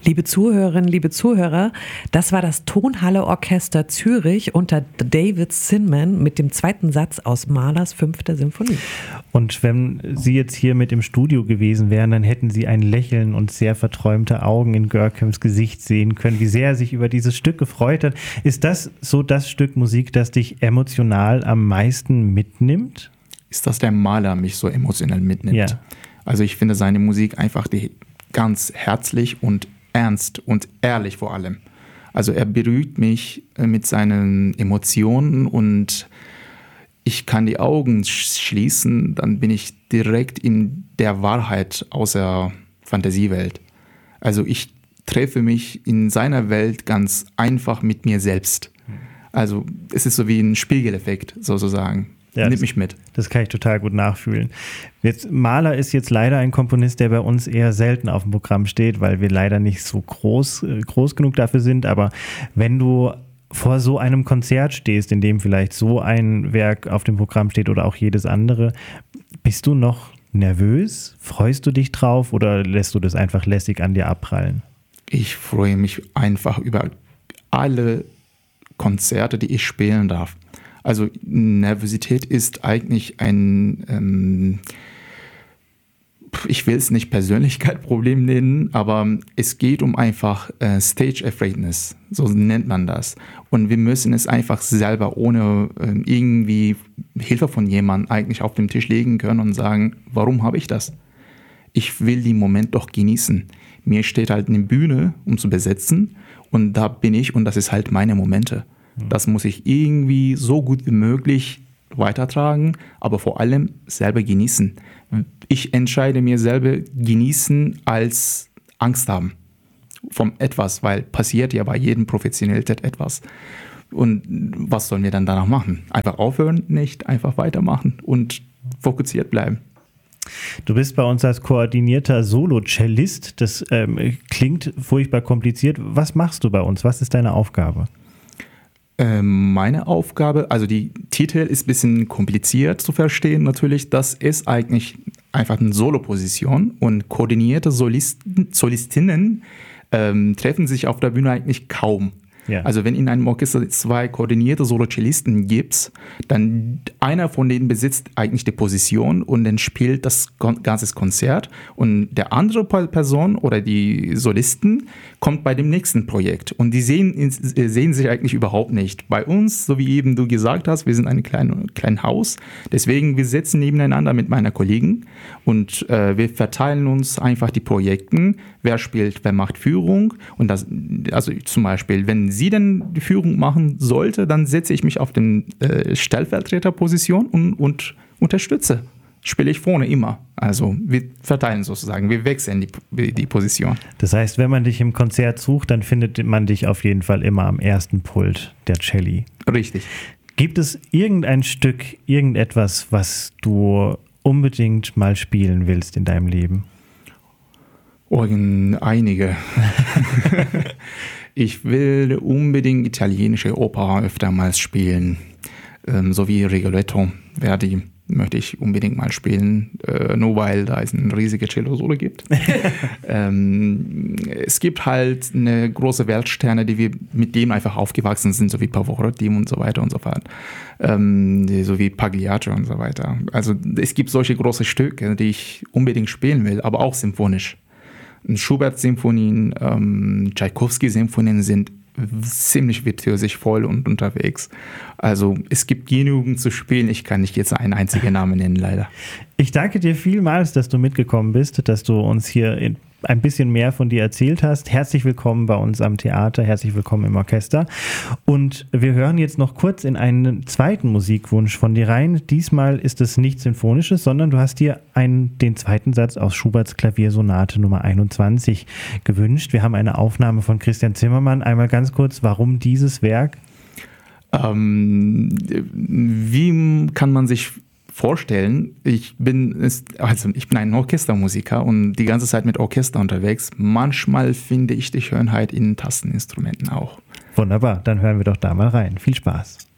Liebe Zuhörerinnen, liebe Zuhörer, das war das Tonhalle Orchester Zürich unter David Zinman mit dem zweiten Satz aus Mahlers 5. Symphonie. Und wenn Sie jetzt hier mit im Studio gewesen wären, dann hätten Sie ein Lächeln und sehr verträumte Augen in Görkems Gesicht sehen können, wie sehr er sich über dieses Stück gefreut hat. Ist das so das Stück Musik, das dich emotional am meisten mitnimmt? Ist das der Mahler mich so emotional mitnimmt? Ja. Also ich finde seine Musik einfach ganz herzlich und ernst und ehrlich vor allem. Also er berührt mich mit seinen Emotionen und ich kann die Augen schließen, dann bin ich direkt in der Wahrheit aus der Fantasiewelt. Also ich treffe mich in seiner Welt ganz einfach mit mir selbst. Also es ist so wie ein Spiegeleffekt sozusagen. Ja, Nimmt mich mit. Das kann ich total gut nachfühlen. Mahler ist jetzt leider ein Komponist, der bei uns eher selten auf dem Programm steht, weil wir leider nicht so groß genug dafür sind. Aber wenn du vor so einem Konzert stehst, in dem vielleicht so ein Werk auf dem Programm steht oder auch jedes andere, bist du noch nervös? Freust du dich drauf oder lässt du das einfach lässig an dir abprallen? Ich freue mich einfach über alle Konzerte, die ich spielen darf. Also Nervosität ist eigentlich ich will es nicht Persönlichkeitsproblem nennen, aber es geht um einfach Stage Afraidness, so nennt man das. Und wir müssen es einfach selber ohne irgendwie Hilfe von jemandem eigentlich auf den Tisch legen können und sagen, warum habe ich das? Ich will den Moment doch genießen. Mir steht halt eine Bühne, um zu besetzen und da bin ich und das ist halt meine Momente. Das muss ich irgendwie so gut wie möglich weitertragen, aber vor allem selber genießen. Ich entscheide mir selber genießen als Angst haben vom etwas, weil passiert ja bei jedem Professionalität etwas. Und was sollen wir dann danach machen? Einfach aufhören? Nicht, einfach weitermachen und fokussiert bleiben. Du bist bei uns als koordinierter Solo-Cellist. Das klingt furchtbar kompliziert. Was machst du bei uns? Was ist deine Aufgabe? Meine Aufgabe, also die Titel ist ein bisschen kompliziert zu verstehen natürlich, das ist eigentlich einfach eine Solo-Position und koordinierte Solistinnen treffen sich auf der Bühne eigentlich kaum. Ja. Also wenn in einem Orchester 2 koordinierte Solo-Cellisten gibt, dann einer von denen besitzt eigentlich die Position und dann spielt das ganze Konzert und der andere Person oder die Solisten kommt bei dem nächsten Projekt und die sehen sich eigentlich überhaupt nicht. Bei uns, so wie eben du gesagt hast, wir sind ein kleines Haus, deswegen wir sitzen nebeneinander mit meiner Kollegin und wir verteilen uns einfach die Projekte, wer spielt, wer macht Führung und das, also zum Beispiel, wenn sie denn die Führung machen sollte, dann setze ich mich auf den Stellvertreterposition und unterstütze. Spiele ich vorne immer. Also wir verteilen sozusagen, wir wechseln die Position. Das heißt, wenn man dich im Konzert sucht, dann findet man dich auf jeden Fall immer am ersten Pult der Celli. Richtig. Gibt es irgendein Stück, irgendetwas, was du unbedingt mal spielen willst in deinem Leben? Einige. Ich will unbedingt italienische Oper öftermals spielen, so wie Rigoletto, Verdi möchte ich unbedingt mal spielen, nur weil da es eine riesige Cello-Solo gibt. Es gibt halt eine große Weltsterne, die wir mit dem einfach aufgewachsen sind, so wie Pavarotti und so weiter und so fort, so wie Pagliaccio und so weiter. Also es gibt solche große Stücke, die ich unbedingt spielen will, aber auch symphonisch. Schubert-Symphonien, Tschaikowski-Symphonien sind ziemlich virtuosisch voll und unterwegs. Also es gibt genügend zu spielen. Ich kann nicht jetzt einen einzigen Namen nennen, leider. Ich danke dir vielmals, dass du mitgekommen bist, dass du uns hier ein bisschen mehr von dir erzählt hast. Herzlich willkommen bei uns am Theater, herzlich willkommen im Orchester. Und wir hören jetzt noch kurz in einen zweiten Musikwunsch von dir rein. Diesmal ist es nichts Sinfonisches, sondern du hast dir den zweiten Satz aus Schuberts Klaviersonate Nummer 21 gewünscht. Wir haben eine Aufnahme von Christian Zimmermann. Einmal ganz kurz, warum dieses Werk? Wie kann man sich vorstellen, ich bin ein Orchestermusiker und die ganze Zeit mit Orchester unterwegs. Manchmal finde ich die Schönheit in Tasteninstrumenten auch. Wunderbar, dann hören wir doch da mal rein. Viel Spaß.